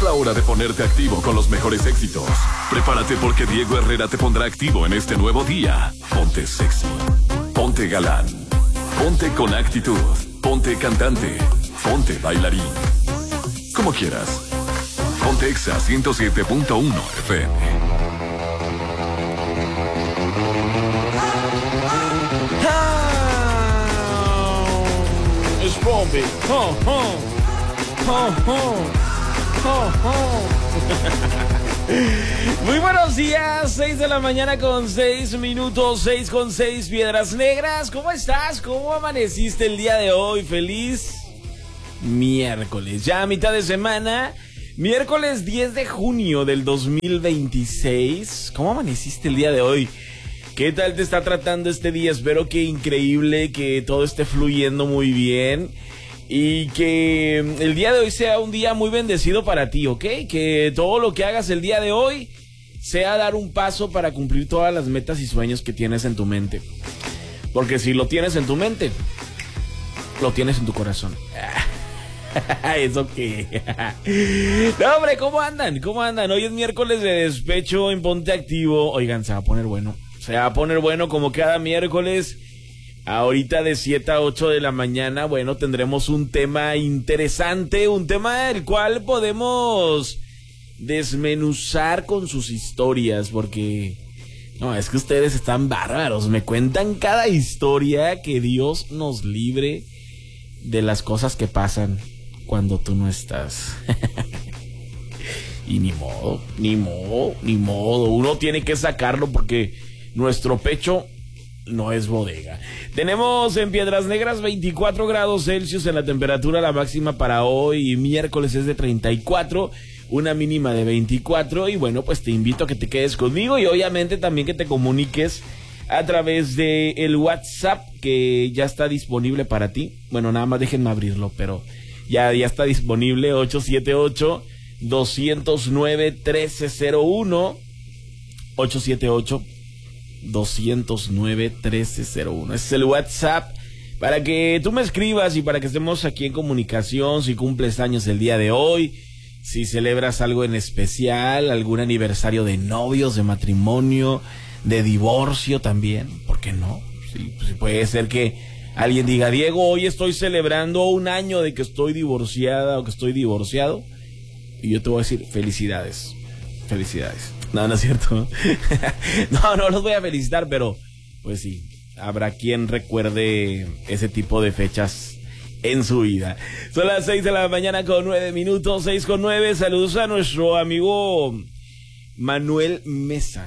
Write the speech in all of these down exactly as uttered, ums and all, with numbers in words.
la hora de ponerte activo con los mejores éxitos. Prepárate porque Diego Herrera te pondrá activo en este nuevo día. Ponte sexy, ponte galán, ponte con actitud, ponte cantante, ponte bailarín. Como quieras. Ponte Exa ciento siete punto uno F M. Es Bombi. Oh, oh. Oh, oh. Oh, oh. Muy buenos días, seis de la mañana con seis minutos, seis con seis Piedras Negras. ¿Cómo estás? ¿Cómo amaneciste el día de hoy? Feliz miércoles, ya a mitad de semana. Miércoles diez de junio del dos mil veintiséis. ¿Cómo amaneciste el día de hoy? ¿Qué tal te está tratando este día? Espero que increíble, que todo esté fluyendo muy bien y que el día de hoy sea un día muy bendecido para ti, ¿ok? Que todo lo que hagas el día de hoy sea dar un paso para cumplir todas las metas y sueños que tienes en tu mente. Porque si lo tienes en tu mente, lo tienes en tu corazón. ¿Eso qué? No, hombre, ¿cómo andan? ¿Cómo andan? Hoy es miércoles de despecho en Ponte Activo. Oigan, se va a poner bueno. Se va a poner bueno como cada miércoles. Ahorita de siete a ocho de la mañana, bueno, tendremos un tema interesante. Un tema del cual podemos desmenuzar con sus historias. Porque, no, es que ustedes están bárbaros. Me cuentan cada historia. Que Dios nos libre de las cosas que pasan cuando tú no estás. Y ni modo, ni modo, ni modo. Uno tiene que sacarlo porque nuestro pecho no es bodega. Tenemos en Piedras Negras veinticuatro grados Celsius en la temperatura. La máxima para hoy miércoles es de treinta y cuatro, una mínima de veinticuatro. Y bueno, pues te invito a que te quedes conmigo y obviamente también que te comuniques a través de el WhatsApp que ya está disponible para ti. Bueno, nada más déjenme abrirlo, pero ya, ya está disponible. Ocho siete ocho, dos cero nueve, uno tres cero uno. ocho siete ocho, dos cero nueve, uno tres cero uno. Ese es el WhatsApp para que tú me escribas y para que estemos aquí en comunicación. Si cumples años el día de hoy, si celebras algo en especial, algún aniversario de novios, de matrimonio, de divorcio también, ¿por qué no? Sí, pues puede ser que alguien diga: Diego, hoy estoy celebrando un año de que estoy divorciada o que estoy divorciado. Y yo te voy a decir: felicidades, felicidades. No, no es cierto. No, no los voy a felicitar, pero pues sí, habrá quien recuerde ese tipo de fechas en su vida. Son las seis de la mañana con nueve minutos, seis con nueve. Saludos a nuestro amigo Manuel Mesa,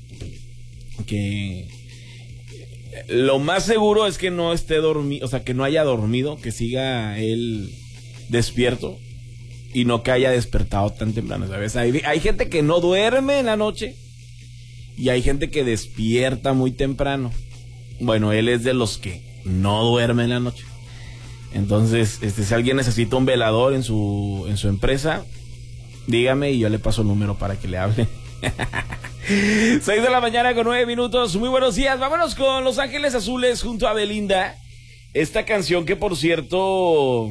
que lo más seguro es que no esté dormido, o sea, que no haya dormido, que siga él despierto y no que haya despertado tan temprano, ¿sabes? Hay, hay gente que no duerme en la noche y hay gente que despierta muy temprano. Bueno, él es de los que no duerme en la noche. Entonces, este, si alguien necesita un velador en su, en su empresa, dígame y yo le paso el número para que le hable. seis de la mañana con nueve minutos. Muy buenos días. Vámonos con Los Ángeles Azules junto a Belinda. Esta canción que, por cierto,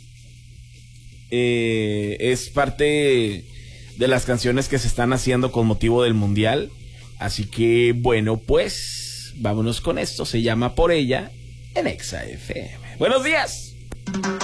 eh, es parte de las canciones que se están haciendo con motivo del mundial. Así que, bueno, pues vámonos con esto. Se llama Por Ella en Exa F M. Buenos días.